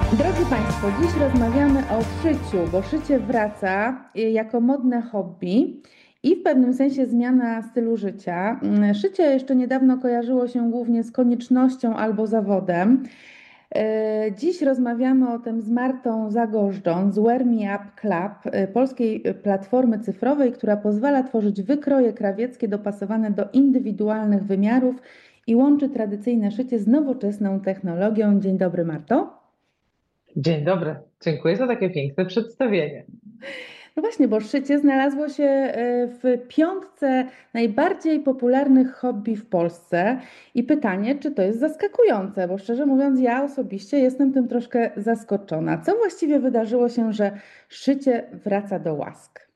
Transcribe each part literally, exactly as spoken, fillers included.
Drodzy Państwo, dziś rozmawiamy o szyciu, bo szycie wraca y, jako modne hobby i w pewnym sensie zmiana stylu życia. Mm, Szycie jeszcze niedawno kojarzyło się głównie z koniecznością albo zawodem. Y, Dziś rozmawiamy o tym z Martą Zagorzdą z Wear Me Up Club, y, polskiej platformy cyfrowej, która pozwala tworzyć wykroje krawieckie dopasowane do indywidualnych wymiarów i łączy tradycyjne szycie z nowoczesną technologią. Dzień dobry, Marto. Dzień dobry, dziękuję za takie piękne przedstawienie. No właśnie, bo szycie znalazło się e, w piątce najbardziej popularnych hobby w Polsce i pytanie, czy to jest zaskakujące, bo szczerze mówiąc, ja osobiście jestem tym troszkę zaskoczona. Co właściwie wydarzyło się, że szycie wraca do łask?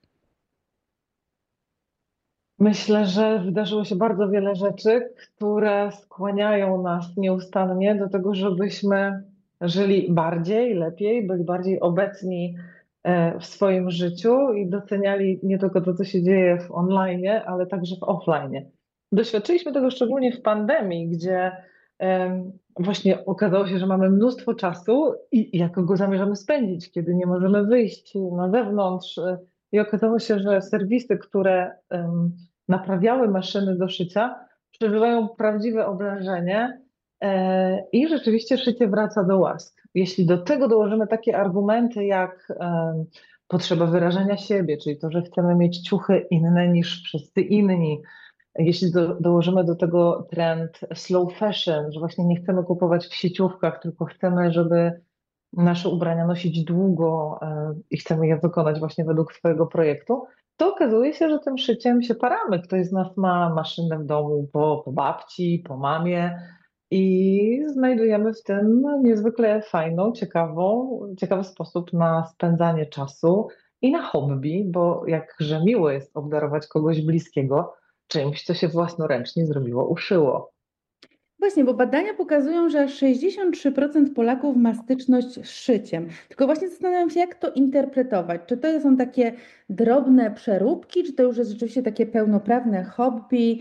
Myślę, że wydarzyło się bardzo wiele rzeczy, które skłaniają nas nieustannie do tego, żebyśmy żyli bardziej, lepiej, byli bardziej obecni e, w swoim życiu i doceniali nie tylko to, co się dzieje w online, ale także w offline. Doświadczyliśmy tego szczególnie w pandemii, gdzie em, właśnie okazało się, że mamy mnóstwo czasu i jak go zamierzamy spędzić, kiedy nie możemy wyjść na zewnątrz. e, I okazało się, że serwisy, które em, naprawiały maszyny do szycia, przeżywają prawdziwe oblężenie e, i rzeczywiście szycie wraca do łask. Jeśli do tego dołożymy takie argumenty jak em, potrzeba wyrażenia siebie, czyli to, że chcemy mieć ciuchy inne niż wszyscy inni, jeśli do, dołożymy do tego trend slow fashion, że właśnie nie chcemy kupować w sieciówkach, tylko chcemy, żeby nasze ubrania nosić długo e, i chcemy je wykonać właśnie według swojego projektu, to okazuje się, że tym szyciem się paramy. Ktoś z nas ma maszynę w domu po, po babci, po mamie i znajdujemy w tym niezwykle fajną, ciekawą, ciekawy sposób na spędzanie czasu i na hobby, bo jakże miło jest obdarować kogoś bliskiego czymś, co się własnoręcznie zrobiło, uszyło. Właśnie, bo badania pokazują, że aż sześćdziesiąt trzy procent Polaków ma styczność z szyciem. Tylko właśnie zastanawiam się, jak to interpretować. Czy to są takie drobne przeróbki, czy to już jest rzeczywiście takie pełnoprawne hobby yy,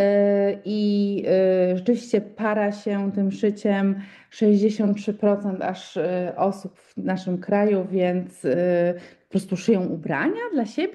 i yy, rzeczywiście para się tym szyciem sześćdziesiąt trzy procent aż yy, osób w naszym kraju, więc yy, po prostu szyją ubrania dla siebie?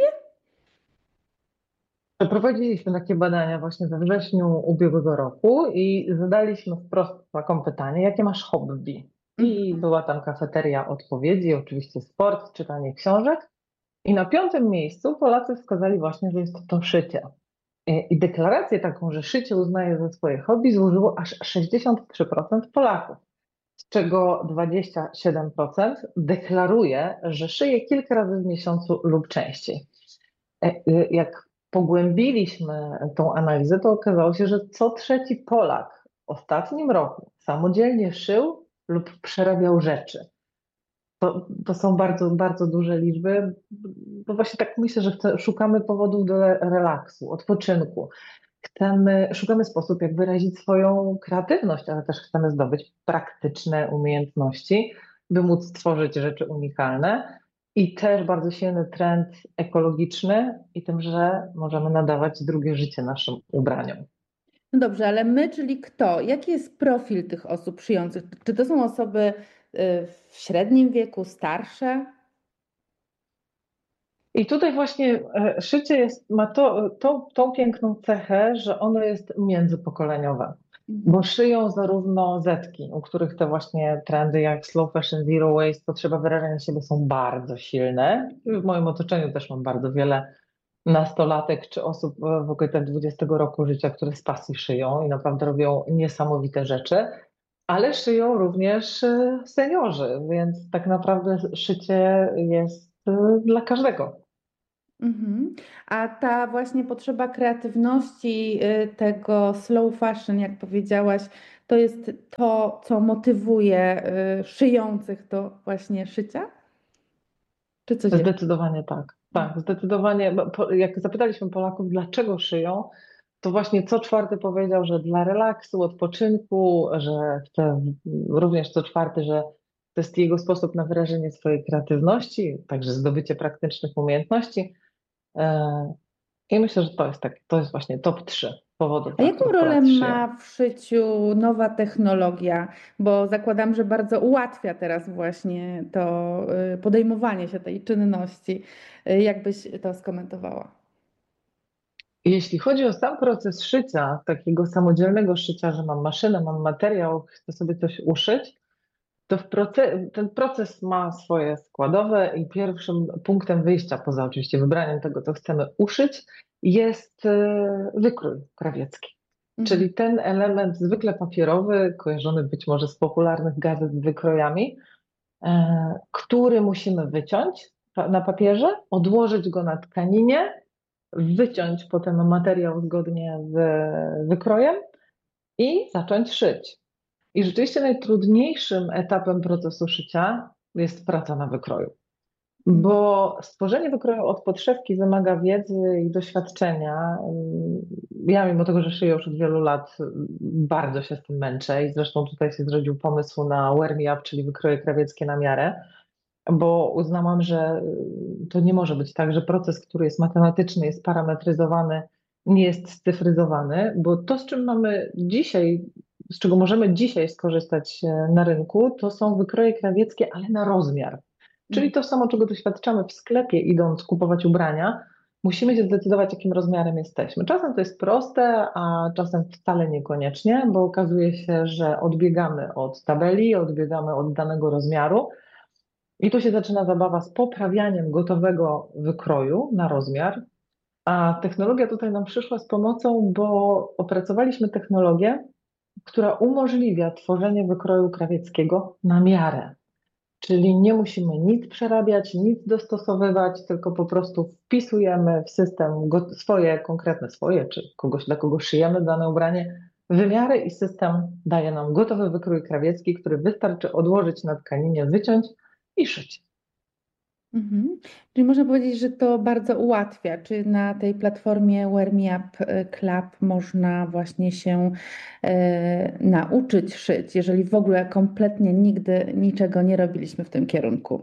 Przeprowadziliśmy takie badania właśnie we wrześniu ubiegłego roku i zadaliśmy wprost taką pytanie, jakie masz hobby? I Mhm. była tam kafeteria odpowiedzi, oczywiście sport, czytanie książek. I na piątym miejscu Polacy wskazali właśnie, że jest to szycie. I i deklarację taką, że szycie uznaje za swoje hobby, złożyło aż sześćdziesiąt trzy procent Polaków, z czego dwadzieścia siedem procent deklaruje, że szyje kilka razy w miesiącu lub częściej. E, y, Jak pogłębiliśmy tą analizę, to okazało się, że co trzeci Polak w ostatnim roku samodzielnie szył lub przerabiał rzeczy. To, to są bardzo, bardzo duże liczby, bo właśnie tak myślę, że chce, szukamy powodów do re- relaksu, odpoczynku. Chcemy, szukamy sposób, jak wyrazić swoją kreatywność, ale też chcemy zdobyć praktyczne umiejętności, by móc stworzyć rzeczy unikalne. I też bardzo silny trend ekologiczny i tym, że możemy nadawać drugie życie naszym ubraniom. No dobrze, ale my, czyli kto? Jaki jest profil tych osób szyjących? Czy to są osoby y, w średnim wieku, starsze? I tutaj właśnie e, szycie jest, ma to, to, tą piękną cechę, że ono jest międzypokoleniowe, bo Mhm. szyją zarówno zetki, u których te właśnie trendy jak slow fashion, zero waste, potrzeba wyrażania siebie są bardzo silne. W moim otoczeniu też mam bardzo wiele nastolatek czy osób e, w okolicach dwudziestego roku życia, które z pasji szyją i naprawdę robią niesamowite rzeczy, ale szyją również e, seniorzy, więc tak naprawdę szycie jest e, dla każdego. Mhm. A ta właśnie potrzeba kreatywności, y, tego slow fashion, jak powiedziałaś, to jest to, co motywuje y, szyjących do właśnie szycia? Czy coś jeszcze? Zdecydowanie tak. Tak, zdecydowanie. Bo po- Jak zapytaliśmy Polaków, dlaczego szyją, to właśnie co czwarty powiedział, że dla relaksu, odpoczynku, że chce również co czwarty, że to jest jego sposób na wyrażenie swojej kreatywności, także zdobycie praktycznych umiejętności. E, I myślę, że to jest tak, to jest właśnie top trzy. powodu A tak jaką rolę akurat szyję. ma w szyciu nowa technologia? Bo zakładam, że bardzo ułatwia teraz właśnie to y, podejmowanie się tej czynności. Y, Jak byś to skomentowała? Jeśli chodzi o sam proces szycia, takiego samodzielnego szycia, że mam maszynę, mam materiał, chcę sobie coś uszyć, to w proce- ten proces ma swoje składowe i pierwszym punktem wyjścia, poza oczywiście wybraniem tego, co chcemy uszyć, jest e, wykrój krawiecki. Mhm. Czyli ten element zwykle papierowy, kojarzony być może z popularnych gazet z wykrojami, e, który musimy wyciąć pa- na papierze, odłożyć go na tkaninie, wyciąć potem materiał zgodnie z wykrojem i zacząć szyć. I rzeczywiście najtrudniejszym etapem procesu szycia jest praca na wykroju, Mhm. bo stworzenie wykroju od podszewki wymaga wiedzy i doświadczenia. Ja, mimo tego, że szyję już od wielu lat, bardzo się z tym męczę i zresztą tutaj się zrodził pomysł na Wear Me Up, czyli wykroje krawieckie na miarę, bo uznałam, że to nie może być tak, że proces, który jest matematyczny, jest parametryzowany, nie jest scyfryzowany, bo to, z czym mamy dzisiaj, z czego możemy dzisiaj skorzystać e, na rynku, to są wykroje krawieckie, ale na rozmiar. Czyli Mhm. to samo, czego doświadczamy w sklepie, idąc kupować ubrania, musimy się zdecydować, jakim rozmiarem jesteśmy. Czasem to jest proste, a czasem wcale niekoniecznie, bo okazuje się, że odbiegamy od tabeli, odbiegamy od danego rozmiaru. I tu się zaczyna zabawa z poprawianiem gotowego wykroju na rozmiar. A technologia tutaj nam przyszła z pomocą, bo opracowaliśmy technologię, która umożliwia tworzenie wykroju krawieckiego na miarę. Czyli nie musimy nic przerabiać, nic dostosowywać, tylko po prostu wpisujemy w system go- swoje, konkretne swoje, czy kogoś, dla kogo szyjemy dane ubranie, wymiary i system daje nam gotowy wykrój krawiecki, który wystarczy odłożyć na tkaninie, wyciąć i szyć. Mhm. Czyli można powiedzieć, że to bardzo ułatwia. Czy na tej platformie Wear Me Up y, Club można właśnie się e, nauczyć szyć, jeżeli w ogóle kompletnie nigdy niczego nie robiliśmy w tym kierunku?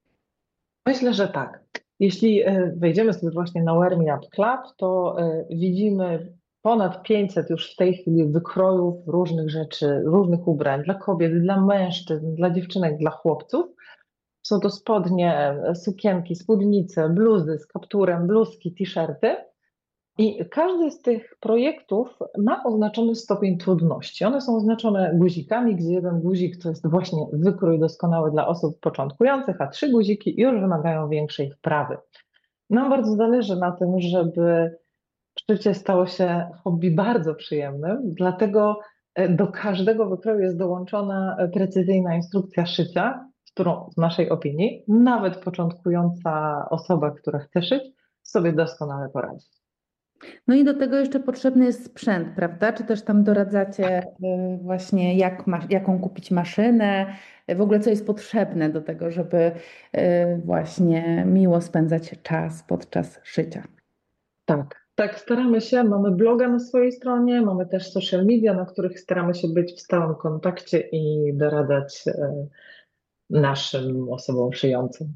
Myślę, że tak. Jeśli e, wejdziemy sobie właśnie na Wear Me Up Club, to e, widzimy ponad pięćset już w tej chwili wykrojów różnych rzeczy, różnych ubrań dla kobiet, dla mężczyzn, dla dziewczynek, dla chłopców. Są to spodnie, e, sukienki, spódnice, bluzy z kapturem, bluzki, t-shirty. I każdy z tych projektów ma oznaczony stopień trudności. One są oznaczone guzikami, gdzie jeden guzik to jest właśnie wykrój doskonały dla osób początkujących, a trzy guziki już wymagają większej wprawy. Nam bardzo zależy na tym, żeby szycie stało się hobby bardzo przyjemnym, dlatego e, do każdego wykroju jest dołączona e, precyzyjna instrukcja szycia, z którą w naszej opinii nawet początkująca osoba, która chce szyć, sobie doskonale poradzi. No i do tego jeszcze potrzebny jest sprzęt, prawda? Czy też tam doradzacie y, właśnie jak ma, jaką kupić maszynę, y, w ogóle co jest potrzebne do tego, żeby y, właśnie miło spędzać czas podczas szycia. Tak, tak, staramy się. Mamy bloga na swojej stronie, mamy też social media, na których staramy się być w stałym kontakcie i doradzać e, naszym osobom szyjącym.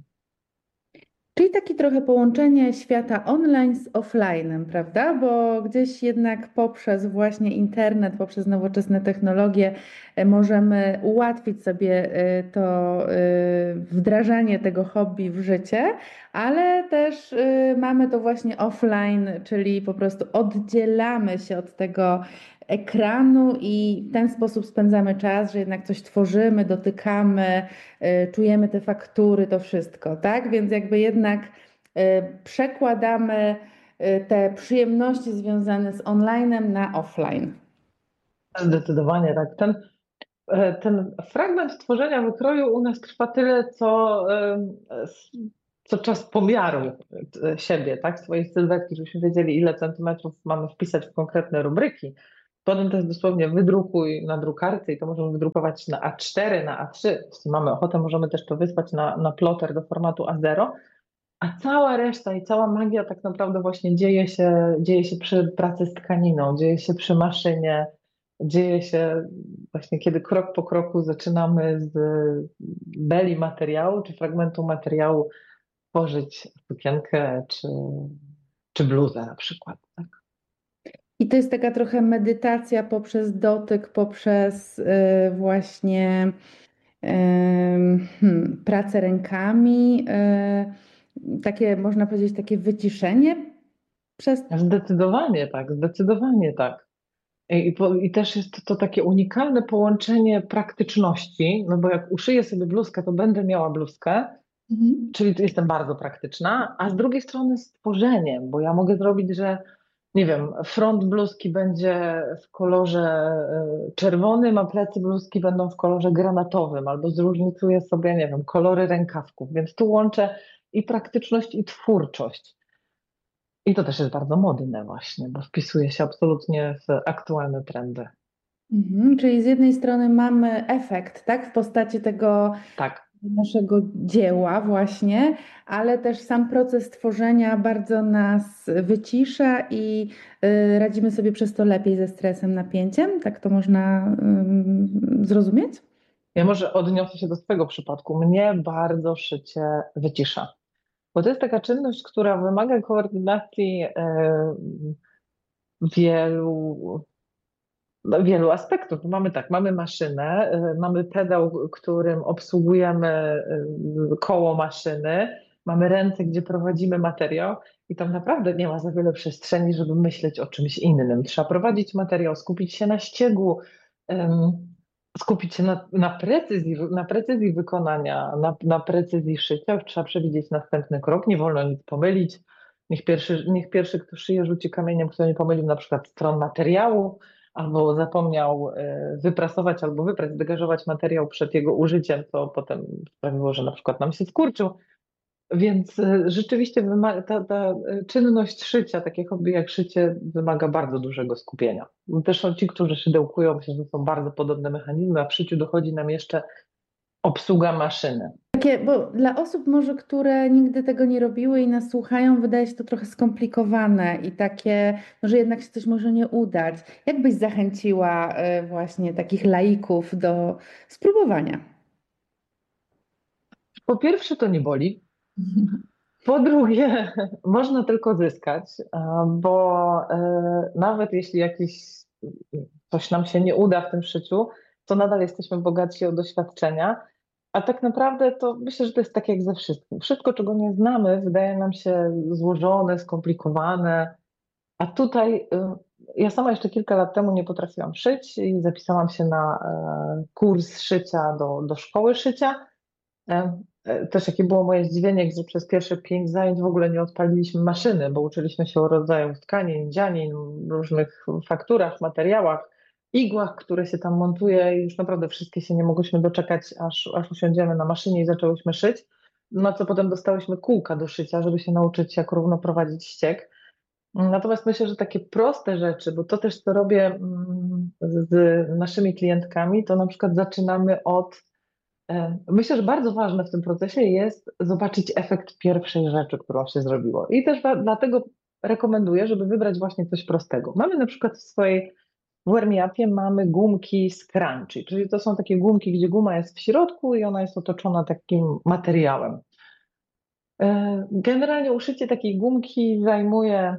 Czyli takie trochę połączenie świata online z offline'em, prawda? Bo gdzieś jednak poprzez właśnie internet, poprzez nowoczesne technologie e, możemy ułatwić sobie e, to e, wdrażanie tego hobby w życie, ale też e, mamy to właśnie offline, czyli po prostu oddzielamy się od tego ekranu i w ten sposób spędzamy czas, że jednak coś tworzymy, dotykamy, y, czujemy te faktury, to wszystko, tak? Więc jakby jednak y, przekładamy y, te przyjemności związane z onlinem na offline. Zdecydowanie tak. Ten, e, ten fragment tworzenia wykroju u nas trwa tyle, co, e, s- co czas pomiaru e, siebie, tak? Swojej sylwetki, żebyśmy wiedzieli, ile centymetrów mamy wpisać w konkretne rubryki. Potem to jest dosłownie wydrukuj na drukarce i to możemy wydrukować na A cztery, na A trzy. Jeśli mamy ochotę, możemy też to wysłać na, na ploter do formatu A zero. A cała reszta i cała magia tak naprawdę właśnie dzieje się, dzieje się przy pracy z tkaniną, dzieje się przy maszynie, dzieje się właśnie kiedy krok po kroku zaczynamy z beli materiału czy fragmentu materiału tworzyć sukienkę czy, czy bluzę na przykład. Tak? I to jest taka trochę medytacja poprzez dotyk, poprzez y, właśnie em, hmm, pracę rękami, y, takie można powiedzieć takie wyciszenie przez. Zdecydowanie tak, zdecydowanie tak. I, i po, i też jest to, to takie unikalne połączenie praktyczności, no bo jak uszyję sobie bluzkę, to będę miała bluzkę, Mhm. czyli tu jestem bardzo praktyczna, a z drugiej strony stworzeniem, bo ja mogę zrobić, że nie wiem, front bluzki będzie w kolorze y, czerwonym, a plecy bluzki będą w kolorze granatowym, albo zróżnicuję sobie, nie wiem, kolory rękawków, więc tu łączę i praktyczność, i twórczość. I to też jest bardzo modne właśnie, bo wpisuje się absolutnie w aktualne trendy. Mhm, czyli z jednej strony mamy efekt, tak, w postaci tego Tak. naszego dzieła właśnie, ale też sam proces tworzenia bardzo nas wycisza i y, radzimy sobie przez to lepiej ze stresem, napięciem. Tak to można ym, zrozumieć? Ja może odniosę się do swojego przypadku. Mnie bardzo szycie wycisza, bo to jest taka czynność, która wymaga koordynacji e, wielu, no, wielu aspektów. Mamy tak, mamy maszynę, e, mamy pedał, którym obsługujemy e, koło maszyny, mamy ręce, gdzie prowadzimy materiał i tam naprawdę nie ma za wiele przestrzeni, żeby myśleć o czymś innym. Trzeba prowadzić materiał, skupić się na ściegu, em, skupić się na, na precyzji, na precyzji wykonania, na, na precyzji szycia. Trzeba przewidzieć następny krok, nie wolno nic pomylić. Niech pierwszy, niech pierwszy, kto szyje, rzuci kamieniem, kto nie pomylił na przykład stron materiału, albo zapomniał e, wyprasować albo wyprać, zdegażować materiał przed jego użyciem, co potem sprawiło, że na przykład nam się skurczył. Więc e, rzeczywiście wymaga, ta, ta e, czynność szycia, takie hobby jak szycie, wymaga bardzo dużego skupienia. Też są ci, którzy szydełkują, myślę, że to są bardzo podobne mechanizmy, a w szyciu dochodzi nam jeszcze obsługa maszyny. Takie, bo dla osób może, które nigdy tego nie robiły i nas słuchają, wydaje się to trochę skomplikowane i takie, no, że jednak się coś może nie udać. Jak byś zachęciła y, właśnie takich laików do spróbowania? Po pierwsze, to nie boli. Po drugie, można tylko zyskać, e, bo e, nawet jeśli jakieś coś nam się nie uda w tym szyciu, to nadal jesteśmy bogatsi o doświadczenia. A tak naprawdę to myślę, że to jest tak jak ze wszystkim. Wszystko, czego nie znamy, wydaje nam się złożone, skomplikowane. A tutaj y, ja sama jeszcze kilka lat temu nie potrafiłam szyć i zapisałam się na e, kurs szycia do, do szkoły szycia. E, e, Też jakie było moje zdziwienie, gdzie przez pierwsze pięć zajęć w ogóle nie odpaliliśmy maszyny, bo uczyliśmy się o rodzaju tkanin, dzianin, różnych fakturach, materiałach, igłach, które się tam montuje i już naprawdę wszystkie się nie mogłyśmy doczekać, aż, aż usiądziemy na maszynie i zaczęłyśmy szyć. Na co potem dostałyśmy kółka do szycia, żeby się nauczyć, jak równo prowadzić ścieg. Natomiast myślę, że takie proste rzeczy, bo to też co robię mm, z naszymi klientkami, to na przykład zaczynamy od E, Myślę, że bardzo ważne w tym procesie jest zobaczyć efekt pierwszej rzeczy, którą się zrobiło. I też wa- dlatego rekomenduję, żeby wybrać właśnie coś prostego. Mamy na przykład w swojej Warmiapie mamy gumki scrunchy, czyli to są takie gumki, gdzie guma jest w środku i ona jest otoczona takim materiałem. E, Generalnie uszycie takiej gumki zajmuje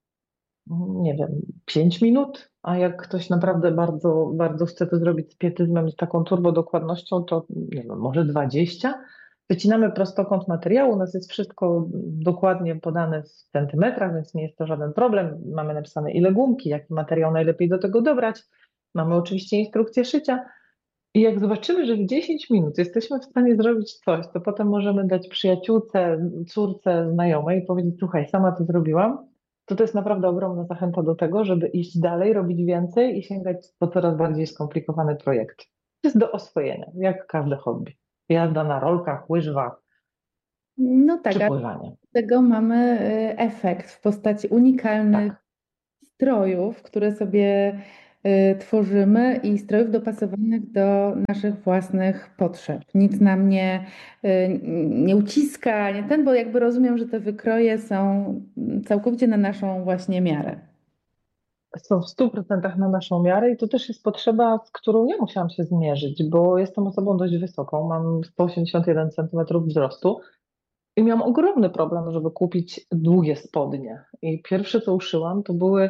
nie wiem, pięć minut, a jak ktoś naprawdę bardzo, bardzo chce to zrobić z pietyzmem, z taką turbodokładnością, to nie wiem, może dwadzieścia. Wycinamy prostokąt materiału, u nas jest wszystko dokładnie podane w centymetrach, więc nie jest to żaden problem. Mamy napisane ile gumki, jaki materiał najlepiej do tego dobrać. Mamy oczywiście instrukcję szycia. I jak zobaczymy, że w dziesięć minut jesteśmy w stanie zrobić coś, to potem możemy dać przyjaciółce, córce, znajomej i powiedzieć, słuchaj, sama to zrobiłam, to to jest naprawdę ogromna zachęta do tego, żeby iść dalej, robić więcej i sięgać po coraz bardziej skomplikowane projekty. To jest do oswojenia, jak każde hobby. Jazda na rolkach, łyżwach No tak, czy a pływanie. z tego mamy y, efekt w postaci unikalnych Tak. strojów, które sobie y, tworzymy i strojów dopasowanych do naszych własnych potrzeb. Nic nam nie, y, nie uciska, nie ten, bo jakby rozumiem, że te wykroje są całkowicie na naszą właśnie miarę. Są w stu procentach na naszą miarę i to też jest potrzeba, z którą ja musiałam się zmierzyć, bo jestem osobą dość wysoką, mam sto osiemdziesiąt jeden centymetrów wzrostu. I miałam ogromny problem, żeby kupić długie spodnie. I pierwsze, co uszyłam, to były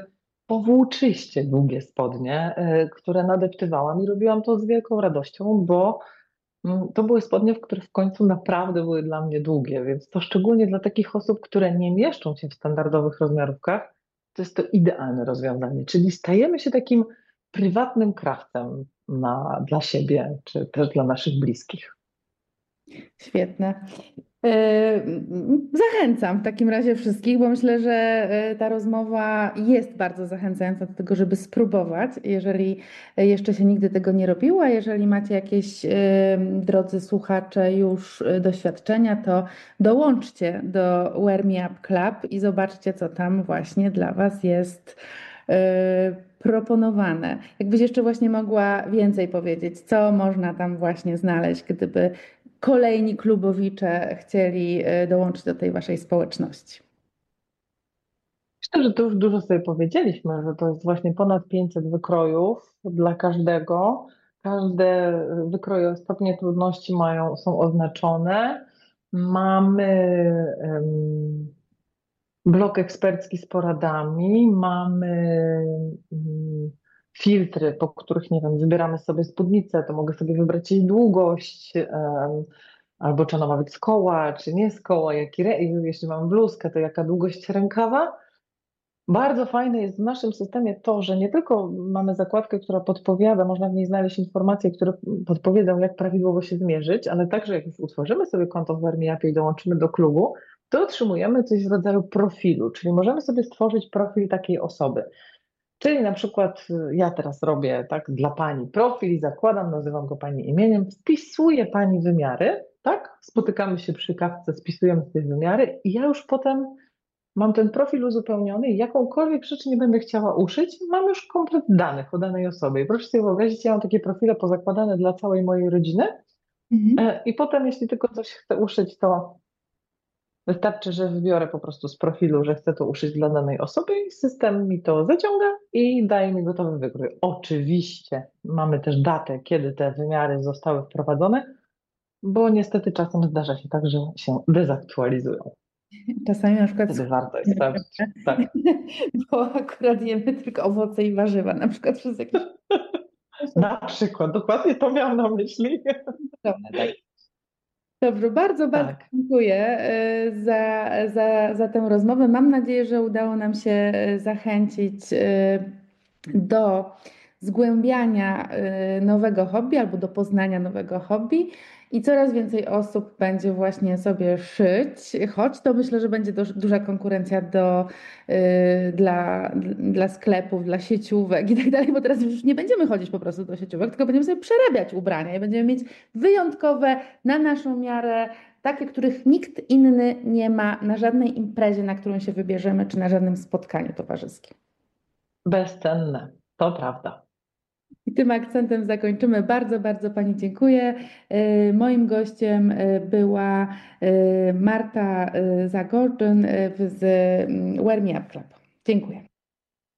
powłóczyście długie spodnie, y, które nadeptywałam i robiłam to z wielką radością, bo mm, to były spodnie, w których w końcu naprawdę były dla mnie długie, więc to szczególnie dla takich osób, które nie mieszczą się w standardowych rozmiarówkach, to jest to idealne rozwiązanie. Czyli stajemy się takim prywatnym krawcem na, dla siebie, czy też dla naszych bliskich. Świetne. E, Zachęcam w takim razie wszystkich, bo myślę, że e, ta rozmowa jest bardzo zachęcająca do tego, żeby spróbować, jeżeli jeszcze się nigdy tego nie robiło, a jeżeli macie jakieś, e, drodzy słuchacze, już e, doświadczenia, to dołączcie do Wear Me Up Club i zobaczcie, co tam właśnie dla Was jest e, proponowane. Jakbyś jeszcze właśnie mogła więcej powiedzieć, co można tam właśnie znaleźć, gdyby kolejni klubowicze chcieli e, dołączyć do tej waszej społeczności. Myślę, że to już dużo sobie powiedzieliśmy, że to jest właśnie ponad pięćset wykrojów dla każdego. Każde wykroje o stopnie trudności mają, są oznaczone. Mamy em, blok ekspercki z poradami, mamy mm, filtry, po których, nie wiem, wybieramy sobie spódnicę, to mogę sobie wybrać jej długość, em, albo czy ona ma być z koła, czy nie z koła, jaki, re- jeśli mam bluzkę, to jaka długość rękawa. Bardzo fajne jest w naszym systemie to, że nie tylko mamy zakładkę, która podpowiada, można w niej znaleźć informacje, które podpowiedzą, jak prawidłowo się zmierzyć, ale także jak już utworzymy sobie konto w Warmiapie i dołączymy do klubu, to otrzymujemy coś w rodzaju profilu, czyli możemy sobie stworzyć profil takiej osoby. Czyli na przykład y, ja teraz robię tak dla pani profil, zakładam, nazywam go pani imieniem, wpisuję pani wymiary, tak? Spotykamy się przy kawce, spisujemy te wymiary i ja już potem mam ten profil uzupełniony i jakąkolwiek rzecz nie będę chciała uszyć, mam już komplet danych o danej osobie. I proszę sobie wyobrazić, ja mam takie profile pozakładane dla całej mojej rodziny Mhm. e, i potem jeśli tylko coś chcę uszyć, to wystarczy, że wybiorę po prostu z profilu, że chcę to uszyć dla danej osoby i system mi to zaciąga i daje mi gotowy wykrój. Oczywiście mamy też datę, kiedy te wymiary zostały wprowadzone, bo niestety czasem zdarza się tak, że się dezaktualizują. Czasami na przykład Wtedy warto jest sprawdzić. Tak. bo akurat jemy tylko owoce i warzywa, na przykład przez jakiś Na przykład, dokładnie to miałam na myśli. czas. Tak. Dobrze, bardzo, bardzo Tak. dziękuję e, za, za, za tę rozmowę. Mam nadzieję, że udało nam się e, zachęcić e, do zgłębiania e, nowego hobby albo do poznania nowego hobby. I coraz więcej osób będzie właśnie sobie szyć, choć to myślę, że będzie doż- duża konkurencja do, e, dla, dla sklepów, dla sieciówek i tak dalej, bo teraz już nie będziemy chodzić po prostu do sieciówek, tylko będziemy sobie przerabiać ubrania i będziemy mieć wyjątkowe na naszą miarę, takie, których nikt inny nie ma na żadnej imprezie, na którą się wybierzemy, czy na żadnym spotkaniu towarzyskim. Bezcenne, to prawda. I tym akcentem zakończymy. Bardzo, bardzo Pani dziękuję. Y, Moim gościem y, była y, Marta y, Zagorczyn y, z mm, Wear Me Up Club. Dziękuję.